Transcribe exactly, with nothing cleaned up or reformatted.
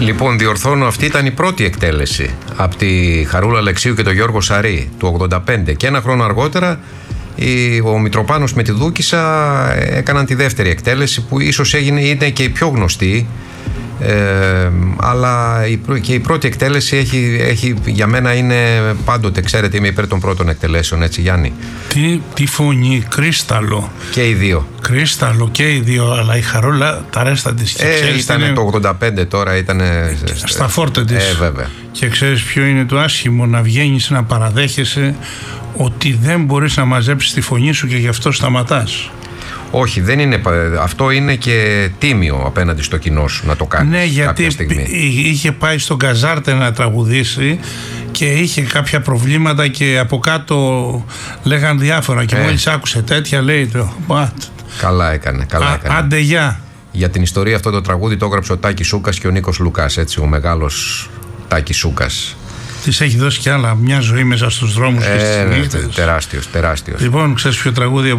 Λοιπόν, διορθώνω, αυτή ήταν η πρώτη εκτέλεση από τη Χαρούλα Αλεξίου και τον Γιώργο Σαρή του ογδόντα πέντε, και ένα χρόνο αργότερα ο Μητροπάνος με τη Δούκισσα έκαναν τη δεύτερη εκτέλεση, που ίσως έγινε, είναι και η πιο γνωστή, ε, αλλά η, και η πρώτη εκτέλεση έχει, έχει, για μένα είναι πάντοτε, ξέρετε, είμαι υπέρ των πρώτων εκτελέσεων, έτσι Γιάννη. Τι, τι φωνή, κρίσταλο. Και οι δύο. Κρίσταλο και οι δύο, αλλά η Χαρούλα τα ρέστα της. Ε, ήταν είναι... το ογδόντα πέντε, τώρα ήταν στα φόρτα της. Ε, βέβαια. Και ξέρεις ποιο είναι το άσχημο? Να βγαίνεις να παραδέχεσαι ότι δεν μπορείς να μαζέψεις τη φωνή σου και γι' αυτό σταματάς. Όχι, δεν είναι, αυτό είναι και τίμιο απέναντι στο κοινό σου να το κάνεις. Ναι, γιατί κάποια στιγμή. είχε πάει στον Καζάρτε να τραγουδήσει και είχε κάποια προβλήματα και από κάτω λέγαν διάφορα και ε. μόλις άκουσε τέτοια λέει το... Καλά έκανε, καλά Α, έκανε. Άντε γεια. Για την ιστορία αυτό το τραγούδι το έγραψε ο Τάκης Σούκας και ο Νίκος Λουκάς, έτσι, ο μεγάλος Τάκης Σούκας. Της έχει δώσει κι άλλα, μια ζωή μέσα στους δρόμους ε, και στις νύχτες. Τεράστιος, τεράστιος. Λοιπόν, ξέρεις ποιο τραγούδι